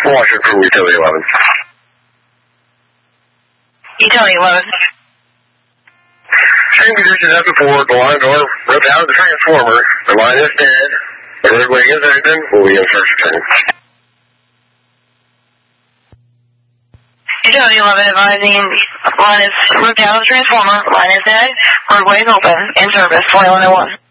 Washington from Utility 11. Utility 11. Same conditions as before. The line door ripped out of the transformer. The line is dead. The roadway is open. We'll be in search of turn. Utility 11 advising line is ripped out of the transformer. Line is dead. Roadway is open. In service. 2101.